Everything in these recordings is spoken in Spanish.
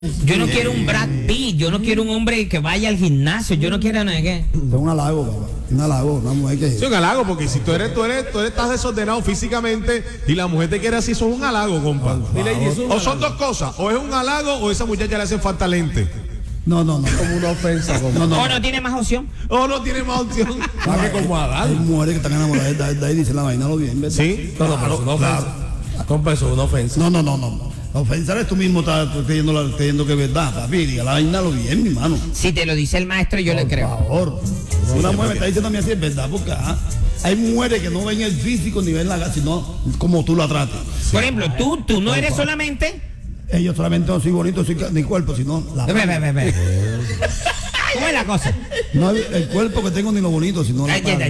Yo no quiero un Brad Pitt, yo no quiero un hombre que vaya al gimnasio, yo no quiero nada de qué. Es un halago, papá. Un halago, una mujer que. Sí, un halago, porque si tú estás desordenado físicamente y la mujer te quiere así, eso es un halago, compa. O son dos cosas, o es un halago o a esa muchacha le hacen falta lente. No. Como una ofensa. O no tiene más opción. O no tiene más opción. Más que como Adán. Hay mujeres que están enamoradas de ahí, dicen la vaina lo bien, ¿verdad? Sí. No, pero es una ofensa. Compa, eso es una ofensa. No. La ofensa es tú mismo, estás creyendo que es verdad, papi. Diga la vaina lo bien, mi mano. Si te lo dice el maestro, yo le creo. Por favor. Una mujer me está diciendo a mí así, es verdad, porque hay mujeres que no ven el físico ni ven la gana, sino como tú la tratas. Por ejemplo, tú no eres solamente. Yo solamente no soy bonito, soy ni cuerpo, sino la. Ve. ¿Cómo es la cosa? No el cuerpo que tengo ni lo bonito, sino la. Ya.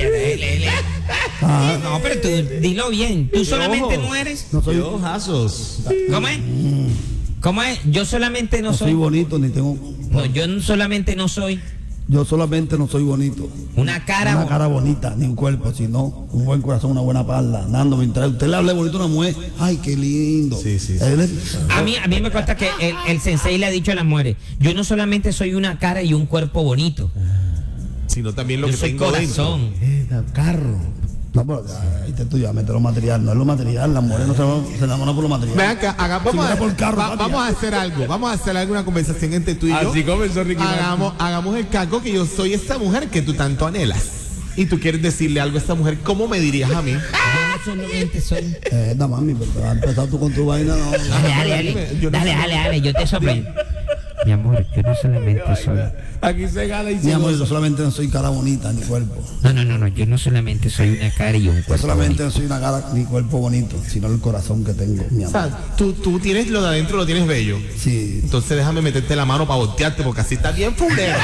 No, pero tú dilo bien. Tú solamente no eres. No soy. Ojazos. ¿Cómo es? ¿Cómo es? Yo solamente no No soy soy. bonito ni tengo. No, yo solamente no soy Yo solamente no soy bonito. una cara. Una cara bonita, ni un cuerpo, sino un buen corazón, una buena parla. Nando, mientras usted le hable bonito a una mujer, ay, qué lindo. Sí. A mí me consta que el sensei le ha dicho a las mujeres, yo no solamente soy una cara y un cuerpo bonito, Sino también lo yo que soy tengo dentro. corazón. Carro. No, pero ahí te estoy a meter lo material, no es lo material. Las mujeres no se enamoran por lo material. Ven acá, Si fuera por carro, papi, vamos a hacer algo. Vamos a hacer alguna conversación entre tú y yo. Así comenzó Ricky Martin. Hagamos el caco que yo soy esta mujer que tú tanto anhelas. Y tú quieres decirle algo a esta mujer, ¿cómo me dirías a mí? Yo no solamente soy. Mami, pero vas a empezar tú con tu vaina, no. Dale, yo te sorprendo. Mi amor, yo no solamente soy. Aquí se gana y Mi se amor, yo goza. solamente no soy cara bonita ni cuerpo. No, yo no solamente soy una cara y un Yo cuerpo solamente bonito. no soy una cara ni cuerpo bonito, sino el corazón que tengo, mi O amor. sea, tú tienes lo de adentro, lo tienes bello. Sí. Entonces déjame meterte la mano para voltearte porque así está bien fulero.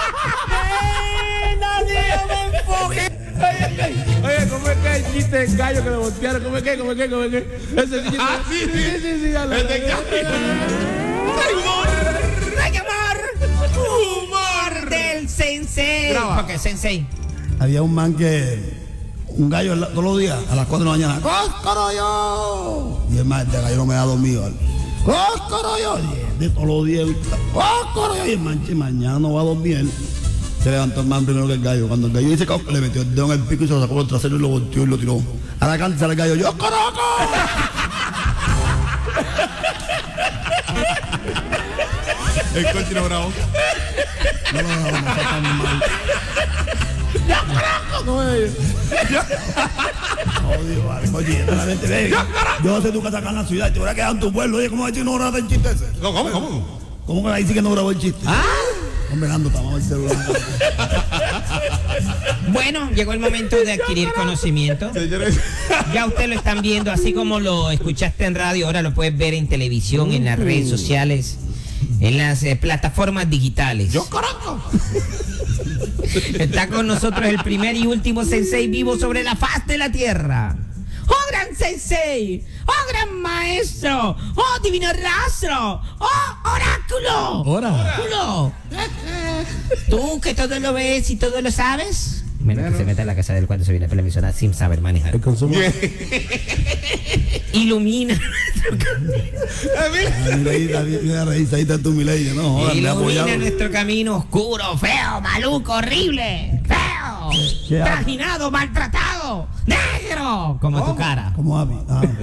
Oye, ¿cómo es que el chiste del gallo que lo voltearon? ¿Cómo es que? Ese chiste. Ah, sí. dale. El de Humor del sensei. Graba. Porque sensei. Había un man un gallo todos los días a las 4 de la mañana, ¡cóscoro! Y el man de gallo no me da dormido. ¡Cóscoro! De todos los días, ¡cóscoro! Y el man, che, mañana no va a dormir. Se levantó el man primero que el gallo. Cuando el gallo dice cóscoro, le metió el dedo en el pico y se lo sacó por el trasero y lo volteó y lo tiró. Ahora canta el gallo, ¡yo coroco! El continuo bravo. No falta ni mal. Odio, vale. Oye, realmente, ve. Yo no sé tú que sacar en la ciudad, te hubiera quedado en tu pueblo. Oye, ¿cómo va a decir no grabaste el chiste ese? No, ¿cómo? ¿Cómo que ahí sí que no grabó el chiste? Hombre, Nando, estamos el celular. Bueno, llegó el momento de adquirir conocimiento. Señores. Ya ustedes lo están viendo, así como lo escuchaste en radio, ahora lo puedes ver en televisión, en las redes sociales, en las plataformas digitales. Yo conozco. Está con nosotros el primer y último sensei vivo sobre la faz de la tierra. ¡Oh, gran sensei! ¡Oh, gran maestro! ¡Oh, divino rastro! ¡Oh, oráculo! ¡Oráculo! Tú que todo lo ves y todo lo sabes. Menos que se meta en la casa del cuando se viene por la emisora sin saber manejar. El consumo. Ilumina. Mira, ahí está tu Mileya, no, joder, me Ilumina apoyaron. nuestro camino oscuro, feo, maluco, horrible, feo, ¿Qué hago? trajinado, maltratado, negro, como tu cara. Como Abby.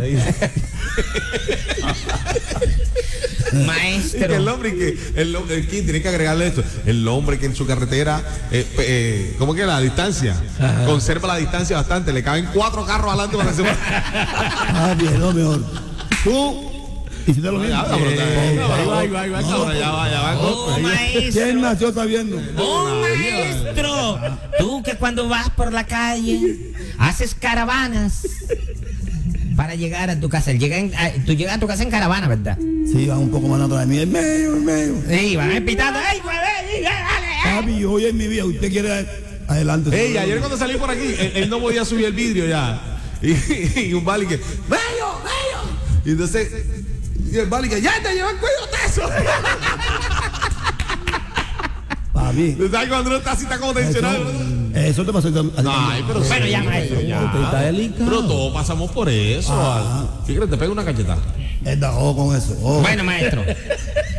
Y que Maestro. el hombre que tiene que agregarle esto. El hombre que en su carretera, ¿cómo que la distancia? Conserva la distancia bastante. Le caben 4 carros adelante para que se vaya. Bien, no, mejor. Tú hiciste lo mismo. Ahí va. Ya va. Oh, ¿Quién maestro. nació sabiendo? Oh, maestro. Tú que cuando vas por la calle haces caravanas para llegar a tu casa. Tú llegas a tu casa en caravana, ¿verdad? Sí, van un poco más atrás de mí. El medio. Sí, van pitando. ¡Ay, güey! ¡Dale! Papi, hoy en mi vida, usted quiere adelante. Ey, ayer cuando salí por aquí, él no podía subir el vidrio ya. Y un Bali que, ¡bello! Y entonces, y el Bali que, ¡ya te lleva el cuello teso! Papi. ¿Sabes cuando uno está así, está como tensionado? Eso te pasó. Ay, pero Bueno, sí, ya, maestro, ya. Usted está delicado. Pero todos pasamos por eso. ¿Qué crees? Te pega una cachetada. Está con eso. Bueno, maestro.